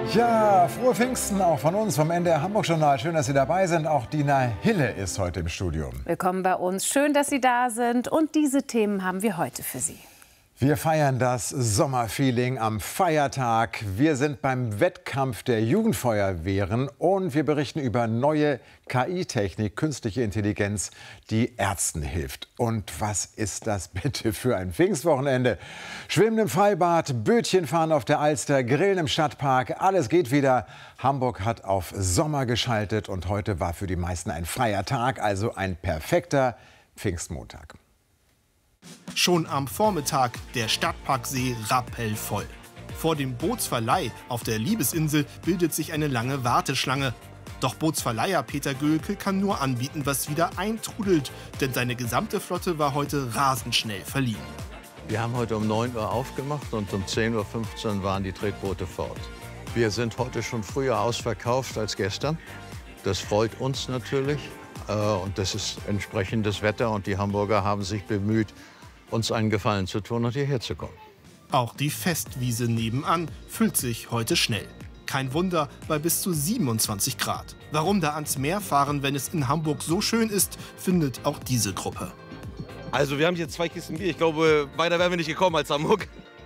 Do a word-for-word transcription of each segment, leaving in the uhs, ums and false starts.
Ja, frohe Pfingsten auch von uns, vom N D R Hamburg-Journal. Schön, dass Sie dabei sind. Auch Dina Hille ist heute im Studio. Willkommen bei uns. Schön, dass Sie da sind. Und diese Themen haben wir heute für Sie. Wir feiern das Sommerfeeling am Feiertag. Wir sind beim Wettkampf der Jugendfeuerwehren und wir berichten über neue K I-Technik, künstliche Intelligenz, die Ärzten hilft. Und was ist das bitte für ein Pfingstwochenende? Schwimmen im Freibad, Bötchen fahren auf der Alster, Grillen im Stadtpark, alles geht wieder. Hamburg hat auf Sommer geschaltet und heute war für die meisten ein freier Tag, also ein perfekter Pfingstmontag. Schon am Vormittag der Stadtparksee rappelvoll. Vor dem Bootsverleih auf der Liebesinsel bildet sich eine lange Warteschlange. Doch Bootsverleiher Peter Göhlke kann nur anbieten, was wieder eintrudelt. Denn seine gesamte Flotte war heute rasend schnell verliehen. Wir haben heute um neun Uhr aufgemacht und um zehn Uhr fünfzehn waren die Tretboote fort. Wir sind heute schon früher ausverkauft als gestern. Das freut uns natürlich. Und das ist entsprechendes Wetter und die Hamburger haben sich bemüht, uns einen Gefallen zu tun und hierher zu kommen. Auch die Festwiese nebenan füllt sich heute schnell. Kein Wunder bei bis zu siebenundzwanzig Grad. Warum da ans Meer fahren, wenn es in Hamburg so schön ist, findet auch diese Gruppe. Also wir haben hier zwei Kisten Bier. Ich glaube, weiter wären wir nicht gekommen als Hamburg.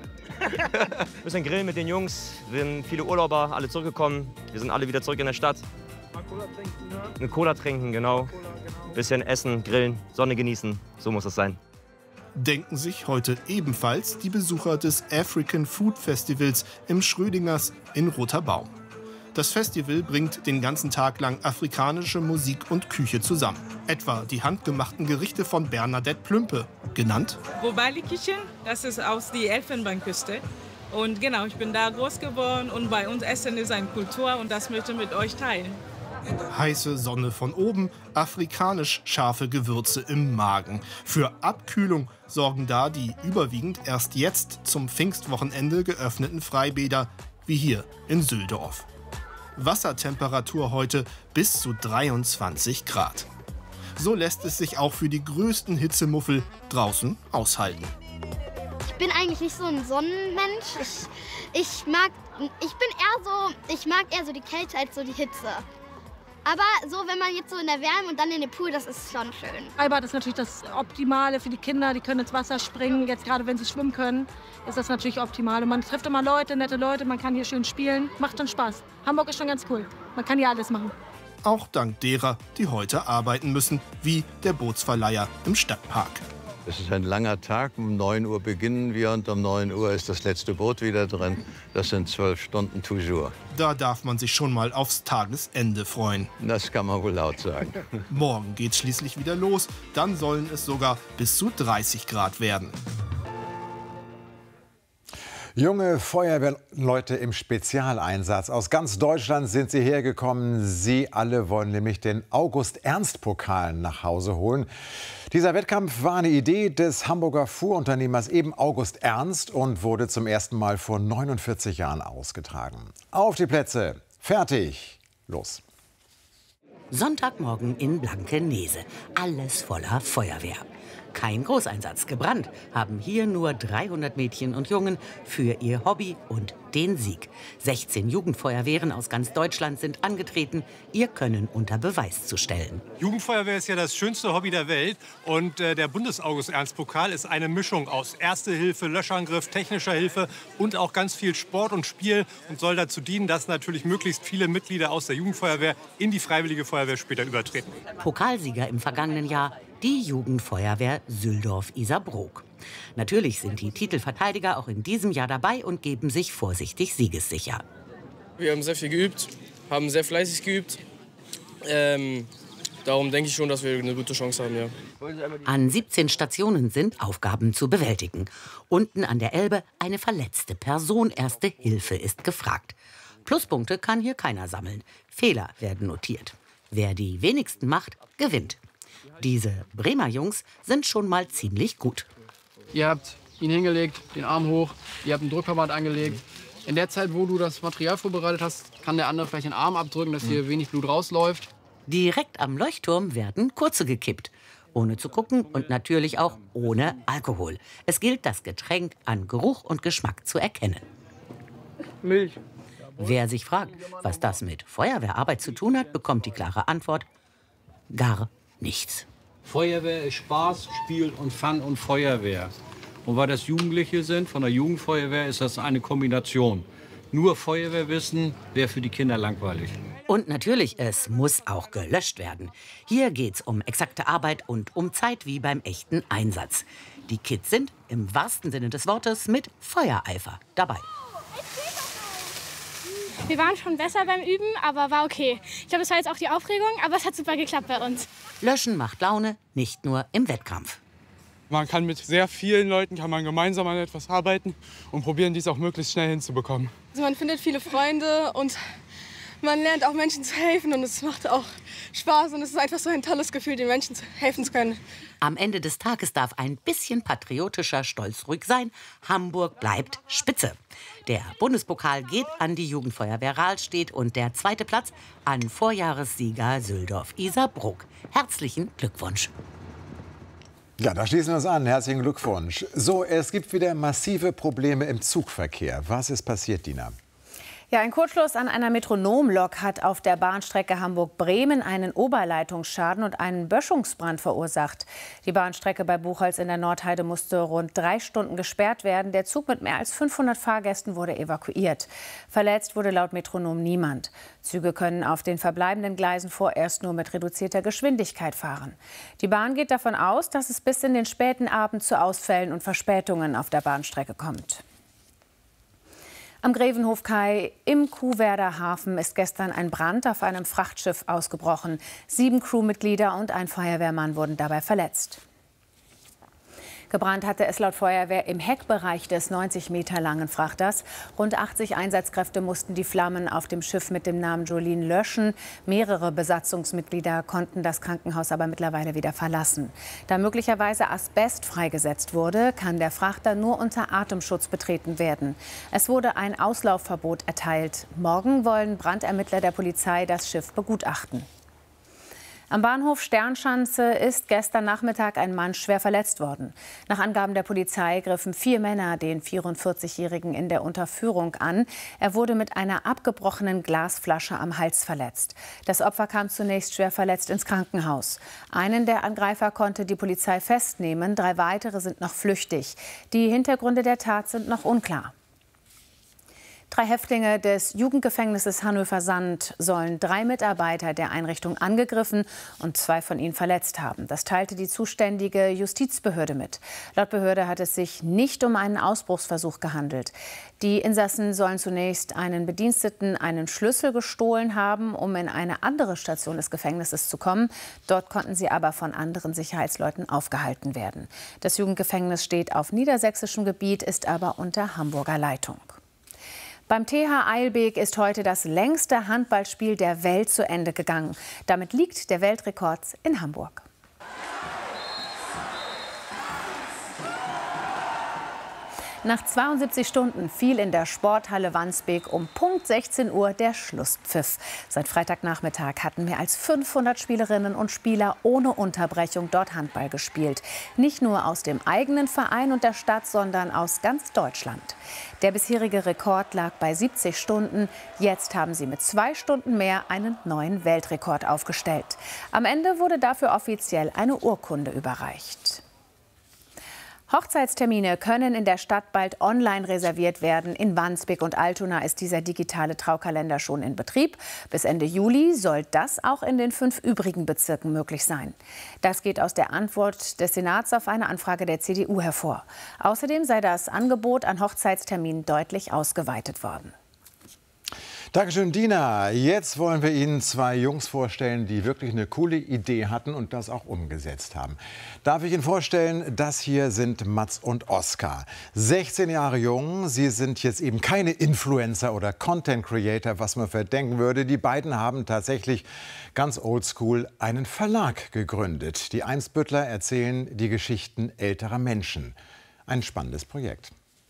Wir müssen grillen mit den Jungs. Wir sind viele Urlauber, alle zurückgekommen. Wir sind alle wieder zurück in der Stadt. Mal Cola trinken, ne? Eine Cola trinken, genau. Cola, genau. Bisschen essen, grillen, Sonne genießen. So muss es sein. Denken sich heute ebenfalls die Besucher des African Food Festivals im Schrödingers in Roterbaum. Das Festival bringt den ganzen Tag lang afrikanische Musik und Küche zusammen. Etwa die handgemachten Gerichte von Bernadette Plümpe, genannt Bobali Kitchen, das ist aus der Elfenbeinküste. Und genau, ich bin da groß geworden und bei uns Essen ist eine Kultur und das möchte ich mit euch teilen. Heiße Sonne von oben, afrikanisch scharfe Gewürze im Magen. Für Abkühlung sorgen da die überwiegend erst jetzt zum Pfingstwochenende geöffneten Freibäder, wie hier in Süldorf. Wassertemperatur heute bis zu dreiundzwanzig Grad. So lässt es sich auch für die größten Hitzemuffel draußen aushalten. Ich bin eigentlich nicht so ein Sonnenmensch. Ich, ich, mag, ich bin eher so, ich mag eher so die Kälte als so die Hitze. Aber so, wenn man jetzt so in der Wärme und dann in den Pool, das ist schon schön. Freibad ist natürlich das Optimale für die Kinder. Die können ins Wasser springen. Jetzt gerade, wenn sie schwimmen können, ist das natürlich optimal. Und man trifft immer Leute, nette Leute. Man kann hier schön spielen. Macht schon Spaß. Hamburg ist schon ganz cool. Man kann hier alles machen. Auch dank derer, die heute arbeiten müssen, wie der Bootsverleiher im Stadtpark. Es ist ein langer Tag. Um neun Uhr beginnen wir und um neun Uhr ist das letzte Boot wieder drin. Das sind zwölf Stunden toujours. Da darf man sich schon mal aufs Tagesende freuen. Das kann man wohl laut sagen. Morgen geht's schließlich wieder los. Dann sollen es sogar bis zu dreißig Grad werden. Junge Feuerwehrleute im Spezialeinsatz. Aus ganz Deutschland sind sie hergekommen. Sie alle wollen nämlich den August-Ernst-Pokal nach Hause holen. Dieser Wettkampf war eine Idee des Hamburger Fuhrunternehmers eben August Ernst und wurde zum ersten Mal vor neunundvierzig Jahren ausgetragen. Auf die Plätze, fertig, los! Sonntagmorgen in Blankenese. Alles voller Feuerwehr. Kein Großeinsatz, gebrannt haben hier nur dreihundert Mädchen und Jungen für ihr Hobby und den Sieg. sechzehn Jugendfeuerwehren aus ganz Deutschland sind angetreten, ihr Können unter Beweis zu stellen. Jugendfeuerwehr ist ja das schönste Hobby der Welt. Und äh, der Bundes-August-Ernst-Pokal ist eine Mischung aus Erste Hilfe, Löschangriff, technischer Hilfe und auch ganz viel Sport und Spiel. Und soll dazu dienen, dass natürlich möglichst viele Mitglieder aus der Jugendfeuerwehr in die Freiwillige Feuerwehr später übertreten. Pokalsieger im vergangenen Jahr, die Jugendfeuerwehr Süldorf-Iserbrok. Natürlich sind die Titelverteidiger auch in diesem Jahr dabei und geben sich vorsichtig siegessicher. Wir haben sehr viel geübt, haben sehr fleißig geübt. Ähm, darum denke ich schon, dass wir eine gute Chance haben. Ja. An siebzehn Stationen sind Aufgaben zu bewältigen. Unten an der Elbe eine verletzte Person. Erste Hilfe ist gefragt. Pluspunkte kann hier keiner sammeln. Fehler werden notiert. Wer die wenigsten macht, gewinnt. Diese Bremer Jungs sind schon mal ziemlich gut. Ihr habt ihn hingelegt, den Arm hoch, ihr habt einen Druckverband angelegt. In der Zeit, wo du das Material vorbereitet hast, kann der andere vielleicht den Arm abdrücken, dass hier wenig Blut rausläuft. Direkt am Leuchtturm werden Kurze gekippt. Ohne zu gucken und natürlich auch ohne Alkohol. Es gilt, das Getränk an Geruch und Geschmack zu erkennen. Milch. Wer sich fragt, was das mit Feuerwehrarbeit zu tun hat, bekommt die klare Antwort: gar nichts. Feuerwehr ist Spaß, Spiel und Fun und Feuerwehr. Und weil das Jugendliche sind, von der Jugendfeuerwehr ist das eine Kombination. Nur Feuerwehrwissen wäre für die Kinder langweilig. Und natürlich, es muss auch gelöscht werden. Hier geht's um exakte Arbeit und um Zeit wie beim echten Einsatz. Die Kids sind im wahrsten Sinne des Wortes mit Feuereifer dabei. Wir waren schon besser beim Üben, aber war okay. Ich glaube, es war jetzt auch die Aufregung, aber es hat super geklappt bei uns. Löschen macht Laune, nicht nur im Wettkampf. Man kann mit sehr vielen Leuten kann man gemeinsam an etwas arbeiten und probieren, dies auch möglichst schnell hinzubekommen. Also man findet viele Freunde und man lernt auch Menschen zu helfen und es macht auch Spaß und es ist einfach so ein tolles Gefühl, den Menschen helfen zu können. Am Ende des Tages darf ein bisschen patriotischer Stolz ruhig sein. Hamburg bleibt Spitze. Der Bundespokal geht an die Jugendfeuerwehr Rahlstedt und der zweite Platz an Vorjahressieger Süldorf-Isarbruck. Herzlichen Glückwunsch. Ja, da schließen wir uns an. Herzlichen Glückwunsch. So, es gibt wieder massive Probleme im Zugverkehr. Was ist passiert, Dina? Ja, ein Kurzschluss an einer Metronomlok hat auf der Bahnstrecke Hamburg-Bremen einen Oberleitungsschaden und einen Böschungsbrand verursacht. Die Bahnstrecke bei Buchholz in der Nordheide musste rund drei Stunden gesperrt werden. Der Zug mit mehr als fünfhundert Fahrgästen wurde evakuiert. Verletzt wurde laut Metronom niemand. Züge können auf den verbleibenden Gleisen vorerst nur mit reduzierter Geschwindigkeit fahren. Die Bahn geht davon aus, dass es bis in den späten Abend zu Ausfällen und Verspätungen auf der Bahnstrecke kommt. Am Grevenhofkai im Kuhwerder Hafen ist gestern ein Brand auf einem Frachtschiff ausgebrochen. Sieben Crewmitglieder und ein Feuerwehrmann wurden dabei verletzt. Gebrannt hatte es laut Feuerwehr im Heckbereich des neunzig Meter langen Frachters. Rund achtzig Einsatzkräfte mussten die Flammen auf dem Schiff mit dem Namen Jolene löschen. Mehrere Besatzungsmitglieder konnten das Krankenhaus aber mittlerweile wieder verlassen. Da möglicherweise Asbest freigesetzt wurde, kann der Frachter nur unter Atemschutz betreten werden. Es wurde ein Auslaufverbot erteilt. Morgen wollen Brandermittler der Polizei das Schiff begutachten. Am Bahnhof Sternschanze ist gestern Nachmittag ein Mann schwer verletzt worden. Nach Angaben der Polizei griffen vier Männer den vierundvierzigjährigen in der Unterführung an. Er wurde mit einer abgebrochenen Glasflasche am Hals verletzt. Das Opfer kam zunächst schwer verletzt ins Krankenhaus. Einen der Angreifer konnte die Polizei festnehmen, drei weitere sind noch flüchtig. Die Hintergründe der Tat sind noch unklar. Drei Häftlinge des Jugendgefängnisses Hannover-Sand sollen drei Mitarbeiter der Einrichtung angegriffen und zwei von ihnen verletzt haben. Das teilte die zuständige Justizbehörde mit. Laut Behörde hat es sich nicht um einen Ausbruchsversuch gehandelt. Die Insassen sollen zunächst einen Bediensteten einen Schlüssel gestohlen haben, um in eine andere Station des Gefängnisses zu kommen. Dort konnten sie aber von anderen Sicherheitsleuten aufgehalten werden. Das Jugendgefängnis steht auf niedersächsischem Gebiet, ist aber unter Hamburger Leitung. Beim T H Eilbek ist heute das längste Handballspiel der Welt zu Ende gegangen. Damit liegt der Weltrekord in Hamburg. Nach zweiundsiebzig Stunden fiel in der Sporthalle Wandsbek um Punkt sechzehn Uhr der Schlusspfiff. Seit Freitagnachmittag hatten mehr als fünfhundert Spielerinnen und Spieler ohne Unterbrechung dort Handball gespielt. Nicht nur aus dem eigenen Verein und der Stadt, sondern aus ganz Deutschland. Der bisherige Rekord lag bei siebzig Stunden. Jetzt haben sie mit zwei Stunden mehr einen neuen Weltrekord aufgestellt. Am Ende wurde dafür offiziell eine Urkunde überreicht. Hochzeitstermine können in der Stadt bald online reserviert werden. In Wandsbek und Altona ist dieser digitale Traukalender schon in Betrieb. Bis Ende Juli soll das auch in den fünf übrigen Bezirken möglich sein. Das geht aus der Antwort des Senats auf eine Anfrage der C D U hervor. Außerdem sei das Angebot an Hochzeitsterminen deutlich ausgeweitet worden. Dankeschön, Dina. Jetzt wollen wir Ihnen zwei Jungs vorstellen, die wirklich eine coole Idee hatten und das auch umgesetzt haben. Darf ich Ihnen vorstellen, das hier sind Mats und Oskar. sechzehn Jahre jung, sie sind jetzt eben keine Influencer oder Content Creator, was man verdenken würde. Die beiden haben tatsächlich ganz oldschool einen Verlag gegründet. Die Einsbüttler erzählen die Geschichten älterer Menschen. Ein spannendes Projekt.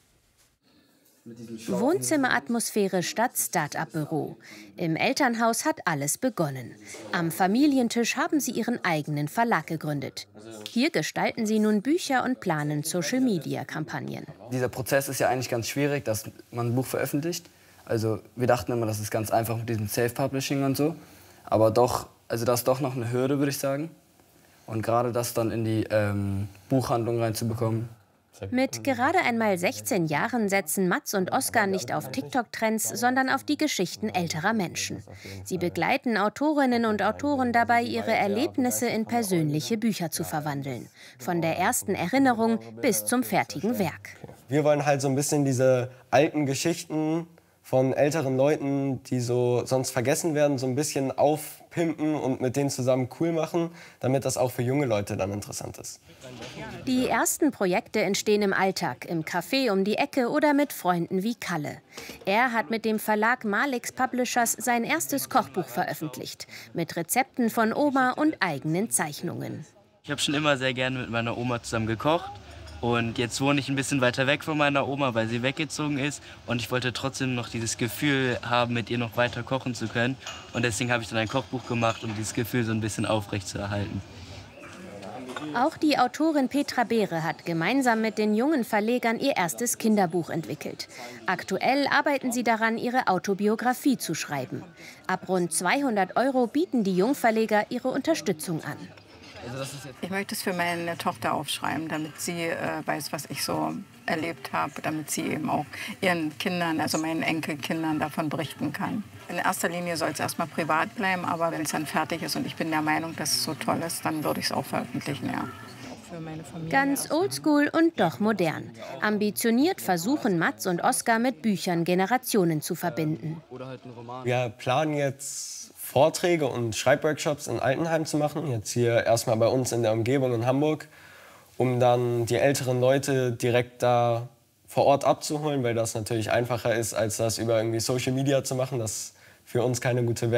Wohnzimmeratmosphäre statt Start-up-Büro. Im Elternhaus hat alles begonnen. Am Familientisch haben sie ihren eigenen Verlag gegründet. Hier gestalten sie nun Bücher und planen Social-Media-Kampagnen. Dieser Prozess ist ja eigentlich ganz schwierig, dass man ein Buch veröffentlicht. Also wir dachten immer, das ist ganz einfach mit diesem Self-Publishing und so. Aber doch, also das ist doch noch eine Hürde, würde ich sagen. Und gerade das dann in die ähm, Buchhandlung reinzubekommen. Mit gerade einmal sechzehn Jahren setzen Mats und Oskar nicht auf TikTok-Trends, sondern auf die Geschichten älterer Menschen. Sie begleiten Autorinnen und Autoren dabei, ihre Erlebnisse in persönliche Bücher zu verwandeln. Von der ersten Erinnerung bis zum fertigen Werk. Wir wollen halt so ein bisschen diese alten Geschichten von älteren Leuten, die so sonst vergessen werden, so ein bisschen aufpimpen und mit denen zusammen cool machen, damit das auch für junge Leute dann interessant ist. Die ersten Projekte entstehen im Alltag, im Café um die Ecke oder mit Freunden wie Kalle. Er hat mit dem Verlag Malix Publishers sein erstes Kochbuch veröffentlicht, mit Rezepten von Oma und eigenen Zeichnungen. Ich habe schon immer sehr gerne mit meiner Oma zusammen gekocht. Und jetzt wohne ich ein bisschen weiter weg von meiner Oma, weil sie weggezogen ist. Und ich wollte trotzdem noch dieses Gefühl haben, mit ihr noch weiter kochen zu können. Und deswegen habe ich dann ein Kochbuch gemacht, um dieses Gefühl so ein bisschen aufrechtzuerhalten. Auch die Autorin Petra Beere hat gemeinsam mit den jungen Verlegern ihr erstes Kinderbuch entwickelt. Aktuell arbeiten sie daran, ihre Autobiografie zu schreiben. Ab rund zweihundert Euro bieten die Jungverleger ihre Unterstützung an. Ich möchte es für meine Tochter aufschreiben, damit sie äh, weiß, was ich so erlebt habe, damit sie eben auch ihren Kindern, also meinen Enkelkindern, davon berichten kann. In erster Linie soll es erstmal privat bleiben, aber wenn es dann fertig ist und ich bin der Meinung, dass es so toll ist, dann würde ich es auch veröffentlichen, ja. Ganz oldschool und doch modern. Ambitioniert versuchen Mats und Oskar mit Büchern Generationen zu verbinden. Wir planen jetzt Vorträge und Schreibworkshops in Altenheim zu machen, jetzt hier erstmal bei uns in der Umgebung in Hamburg, um dann die älteren Leute direkt da vor Ort abzuholen, weil das natürlich einfacher ist, als das über irgendwie Social Media zu machen, das für uns keine gute Werbung